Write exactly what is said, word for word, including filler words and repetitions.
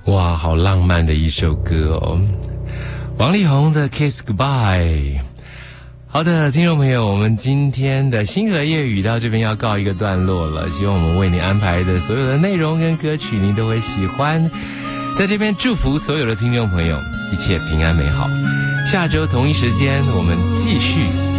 哇，好浪漫的一首歌哦，王力宏的 Kiss Goodbye。好的，听众朋友，我们今天的星河夜语到这边要告一个段落了，希望我们为你安排的所有的内容跟歌曲你都会喜欢。在这边祝福所有的听众朋友一切平安美好，下周同一时间我们继续